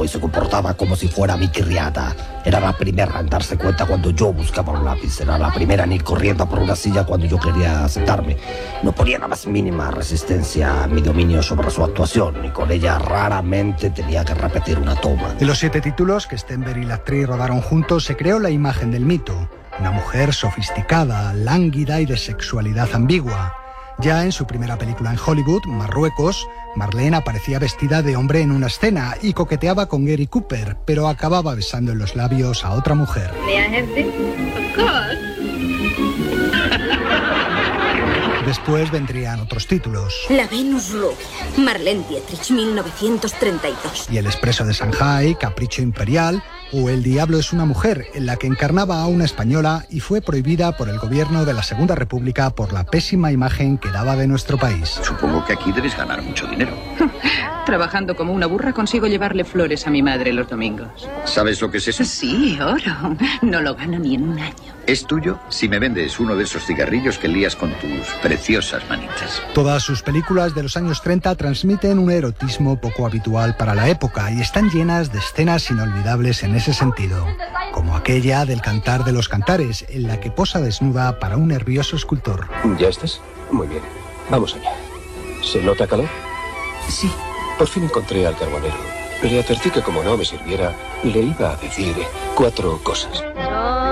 y se comportaba como si fuera mi criada. Era la primera en darse cuenta cuando yo buscaba un lápiz. Era la primera en ir corriendo por una silla cuando yo quería sentarme. No ponía la más mínima resistencia a mi dominio sobre su actuación, y con ella raramente tenía que repetir una toma. En los 7 títulos que Stenberg y la actriz rodaron juntos se creó la imagen del mito. Una mujer sofisticada, lánguida y de sexualidad ambigua. Ya en su primera película en Hollywood, Marruecos, Marlene aparecía vestida de hombre en una escena y coqueteaba con Gary Cooper, pero acababa besando en los labios a otra mujer. Después vendrían otros títulos. La Venus rubia, Marlene Dietrich, 1932. Y El expreso de Shanghai, Capricho imperial, o El diablo es una mujer, en la que encarnaba a una española y fue prohibida por el gobierno de la Segunda República por la pésima imagen que daba de nuestro país. Supongo que aquí debes ganar mucho dinero. Trabajando como una burra consigo llevarle flores a mi madre los domingos. ¿Sabes lo que es eso? Sí, oro. No lo gano ni en un año. Es tuyo si me vendes uno de esos cigarrillos que lías con tus preciosas manitas. Todas sus películas de los años 30 transmiten un erotismo poco habitual para la época y están llenas de escenas inolvidables en ese sentido, como aquella del Cantar de los Cantares, en la que posa desnuda para un nervioso escultor. ¿Ya estás? Muy bien. Vamos allá. ¿Se nota calor? Sí. Por fin encontré al carbonero. Le advertí que como no me sirviera, le iba a decir 4 cosas.